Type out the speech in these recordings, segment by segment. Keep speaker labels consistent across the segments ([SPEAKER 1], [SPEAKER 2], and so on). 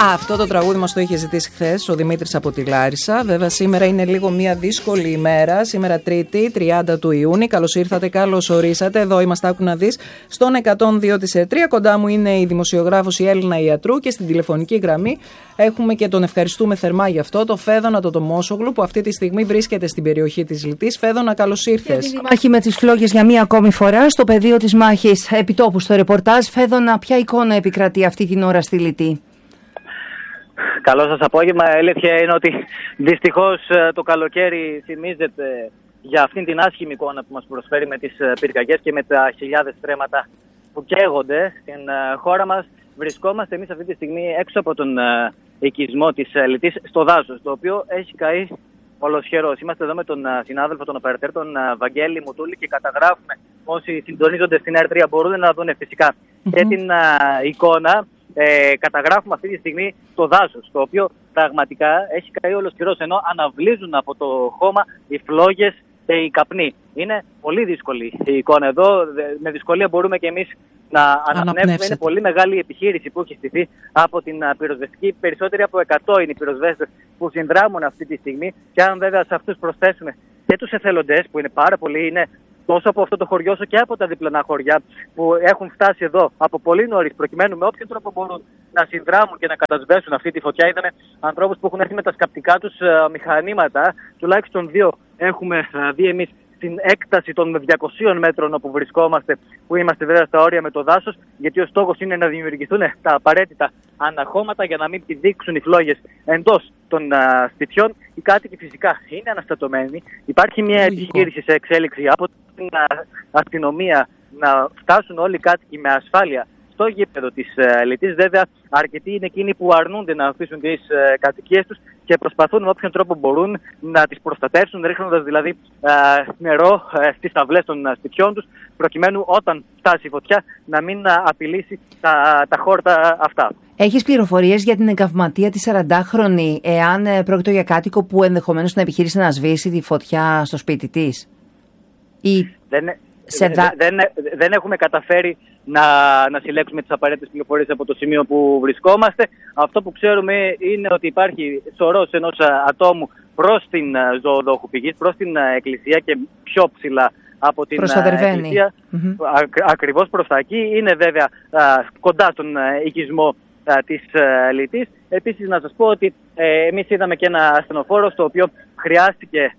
[SPEAKER 1] Αυτό το τραγούδι μας το είχε ζητήσει χθες ο Δημήτρης από τη Λάρισα. Βέβαια σήμερα είναι λίγο μια δύσκολη ημέρα. Σήμερα Τρίτη, 30 του Ιούνιου. Καλώς ήρθατε, καλώς ορίσατε. Εδώ είμαστε, άκου να δεις, στον 102 της ΕΤΡΙΑ. Κοντά μου είναι η δημοσιογράφος η Έλληνα Ιατρού και στην τηλεφωνική γραμμή έχουμε και τον ευχαριστούμε θερμά γι' αυτό, το Φέδωνα το Τομόσογλου, που αυτή τη στιγμή βρίσκεται στην περιοχή της Λυτής. Φέδωνα, καλώς ήρθες.
[SPEAKER 2] Και τη μάχη με τις φλόγες για μία ακόμη φορά στο πεδίο της μάχης. Επιτόπου στο ρεπορτάζ. Φέδωνα, ποια εικόνα επικρατεί αυτή την ώρα στη Λυτή?
[SPEAKER 3] Καλό σας απόγευμα. Η αλήθεια είναι ότι δυστυχώς το καλοκαίρι θυμίζεται για αυτήν την άσχημη εικόνα που μας προσφέρει με τις πυρκαγιές και με τα χιλιάδες στρέμματα που καίγονται στην χώρα μας. Βρισκόμαστε εμείς αυτή τη στιγμή έξω από τον οικισμό της Λυτής, στο δάσος, το οποίο έχει καεί ολοσχερός. Είμαστε εδώ με τον συνάδελφο, τον οπερατέρ, τον Βαγγέλη Μουτούλη, και καταγράφουμε. Όσοι συντονίζονται στην ΕΡΤΡΙΑ μπορούν να δουν φυσικά και την εικόνα. Καταγράφουμε αυτή τη στιγμή το δάσος, το οποίο πραγματικά έχει καεί ολοσχερός, ενώ αναβλύζουν από το χώμα οι φλόγες και οι καπνοί. Είναι πολύ δύσκολη η εικόνα εδώ. Με δυσκολία μπορούμε και εμείς να αναπνεύσουμε. Είναι πολύ μεγάλη η επιχείρηση που έχει στηθεί από την πυροσβεστική. Περισσότεροι από 100 είναι οι πυροσβέστες που συνδράμουν αυτή τη στιγμή. Και αν βέβαια σε αυτούς προσθέσουμε και τους εθελοντές, που είναι πάρα πολλοί, είναι τόσο από αυτό το χωριό όσο και από τα διπλανά χωριά που έχουν φτάσει εδώ από πολύ νωρίς, προκειμένου με όποιο τρόπο μπορούν να συνδράμουν και να κατασβέσουν αυτή τη φωτιά. Είδαμε ανθρώπους που έχουν έρθει με τα σκαπτικά τους μηχανήματα. Τουλάχιστον 2 έχουμε δει εμείς στην έκταση των 200 μέτρων όπου βρισκόμαστε, που είμαστε βέβαια στα όρια με το δάσος, γιατί ο στόχος είναι να δημιουργηθούν τα απαραίτητα αναχώματα για να μην πηδήξουν οι φλόγες εντός των σπιτιών. Οι κάτοικοι φυσικά είναι αναστατωμένοι. Υπάρχει μια επιχείρηση σε εξέλιξη από την αστυνομία να φτάσουν όλοι οι κάτοικοι με ασφάλεια στο γήπεδο της Λυτής. Βέβαια, αρκετοί είναι εκείνοι που αρνούνται να αφήσουν τις κατοικίες τους και προσπαθούν με όποιον τρόπο μπορούν να τις προστατεύσουν, ρίχνοντας δηλαδή νερό στις ταυλές των σπιτιών τους, προκειμένου όταν φτάσει η φωτιά να μην απειλήσει τα χόρτα αυτά.
[SPEAKER 2] Έχεις πληροφορίες για την εγκαυματία τη 40χρονη, εάν πρόκειται για κάτοικο που ενδεχομένως να επιχειρήσει να σβήσει τη φωτιά στο σπίτι της?
[SPEAKER 3] Δεν έχουμε καταφέρει να συλλέξουμε τις απαραίτητες πληροφορίες από το σημείο που βρισκόμαστε. Αυτό που ξέρουμε είναι ότι υπάρχει σωρός ενός ατόμου προς την ζωοδόχου πηγής, προς την εκκλησία και πιο ψηλά από την εκκλησία. Ακριβώς προς τα εκεί. Είναι βέβαια κοντά στον οικισμό της Λυτής. Επίσης να σας πω ότι εμείς είδαμε και ένα ασθενοφόρο το οποίο χρειάστηκε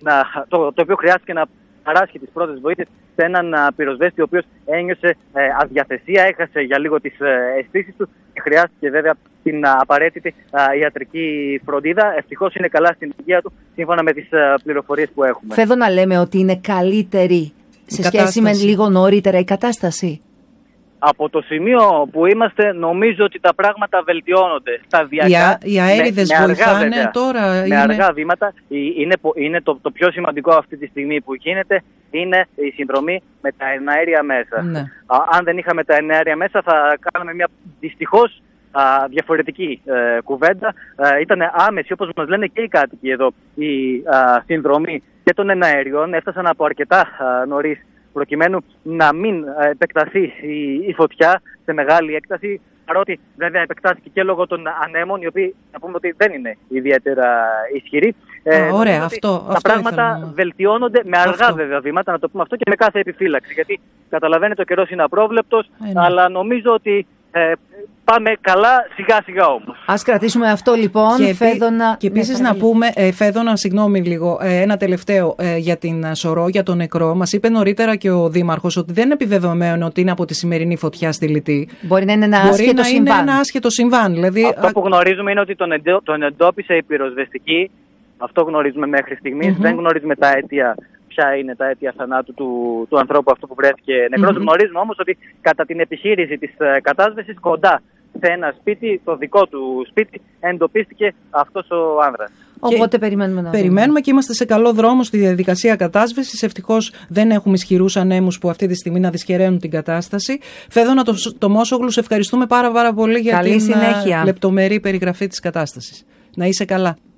[SPEAKER 3] να παράσχει τις πρώτες βοήθειες σε έναν πυροσβέστη ο οποίος ένιωσε αδιαθεσία, έχασε για λίγο τις αισθήσεις του και χρειάστηκε βέβαια την απαραίτητη ιατρική φροντίδα. Ευτυχώς είναι καλά στην υγεία του, σύμφωνα με τις πληροφορίες που έχουμε.
[SPEAKER 2] Θέλω να λέμε ότι είναι καλύτερη σε σχέση με λίγο νωρίτερα η κατάσταση.
[SPEAKER 3] Από το σημείο που είμαστε νομίζω ότι τα πράγματα βελτιώνονται σταδιακά.
[SPEAKER 1] Οι αέριδες βοηθάνε τώρα.
[SPEAKER 3] Με αργά βήματα. Είναι το πιο σημαντικό αυτή τη στιγμή που γίνεται, είναι η συνδρομή με τα εναέρια μέσα.
[SPEAKER 1] Ναι.
[SPEAKER 3] Αν δεν είχαμε τα εναέρια μέσα θα κάναμε μια δυστυχώς διαφορετική κουβέντα. Ήταν άμεση, όπως μας λένε και οι κάτοικοι εδώ, η συνδρομή και των εναέριων. Έφτασαν από αρκετά νωρίς, προκειμένου να μην επεκταθεί η φωτιά σε μεγάλη έκταση, παρότι βέβαια επεκτάθηκε και λόγω των ανέμων, οι οποίοι να πούμε ότι δεν είναι ιδιαίτερα ισχυροί.
[SPEAKER 1] Ωραία,
[SPEAKER 3] τα πράγματα βελτιώνονται με αργά βέβαια βήματα, να το πούμε αυτό, και με κάθε επιφύλαξη, γιατί καταλαβαίνετε ο καιρός είναι απρόβλεπτος, αλλά νομίζω ότι πάμε καλά σιγά σιγά όμως.
[SPEAKER 2] Ας κρατήσουμε αυτό λοιπόν.
[SPEAKER 1] Και επίσης να πούμε, Φέδωνα, συγγνώμη λίγο, ένα τελευταίο για την Σωρό, για τον νεκρό. Μας είπε νωρίτερα και ο Δήμαρχος ότι δεν είναι επιβεβαιωμένο ότι είναι από τη σημερινή φωτιά στη Λυτή.
[SPEAKER 2] Μπορεί να είναι ένα άσχετο συμβάν.
[SPEAKER 3] Δηλαδή, αυτό που γνωρίζουμε είναι ότι τον εντόπισε η πυροσβεστική. Αυτό γνωρίζουμε μέχρι στιγμής. Δεν γνωρίζουμε τα αίτια. Ποια είναι τα αίτια θανάτου του ανθρώπου αυτού που βρέθηκε νεκρός. Γνωρίζουμε όμως ότι κατά την επιχείρηση της κατάσβεσης κοντά σε ένα σπίτι, το δικό του σπίτι, εντοπίστηκε αυτός ο άνδρας.
[SPEAKER 2] Οπότε περιμένουμε
[SPEAKER 1] και είμαστε σε καλό δρόμο στη διαδικασία κατάσβεσης. Ευτυχώς δεν έχουμε ισχυρούς ανέμους που αυτή τη στιγμή να δυσχεραίνουν την κατάσταση. Φέδωνα το Τομόσογλου, σε ευχαριστούμε πάρα πολύ για την λεπτομερή περιγραφή της κατάστασης. Να είσαι καλά.